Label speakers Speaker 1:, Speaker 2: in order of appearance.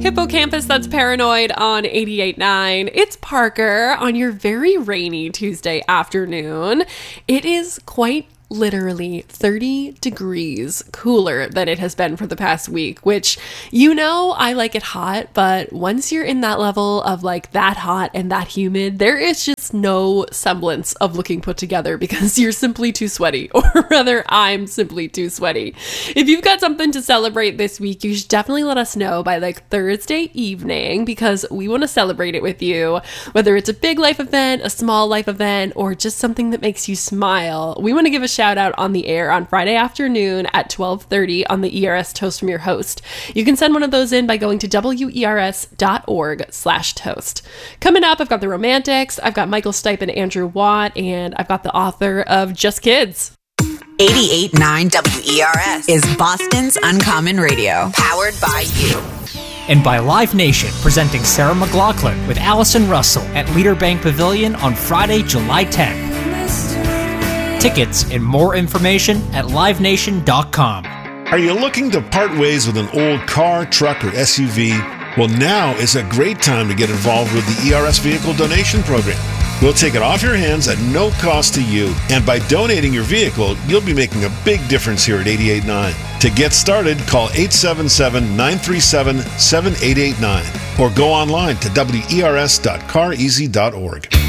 Speaker 1: Hippocampus That's Paranoid on 88.9. It's Parker on your very rainy Tuesday afternoon. It is quite literally 30 degrees cooler than it has been for the past week, which, you know, I like it hot, but once you're in that level of like that hot and that humid, there is just no semblance of looking put together because you're simply too sweaty, or rather, I'm simply too sweaty. If you've got something to celebrate this week, you should definitely let us know by like Thursday evening because we want to celebrate it with you, whether it's a big life event, a small life event, or just something that makes you smile. We want to give a shout out on the air on Friday afternoon at 12:30 on the ERS Toast from your host. You can send one of those in by going to wers.org/toast. Coming up, I've got the Romantics, I've got Michael Stipe and Andrew Watt, and I've got the author of Just Kids.
Speaker 2: 88.9 WERS is Boston's Uncommon Radio, powered by you.
Speaker 3: And by Live Nation, presenting Sarah McLachlan with Allison Russell at Leader Bank Pavilion on Friday, July 10th. Tickets and more information at livenation.com.
Speaker 4: Are you looking to part ways with an old car, truck, or SUV? Well, now is a great time to get involved with the ERS Vehicle Donation Program. We'll take it off your hands at no cost to you, and by donating your vehicle, you'll be making a big difference here at 88.9. To get started, call 877-937-7889 or go online to wers.careasy.org.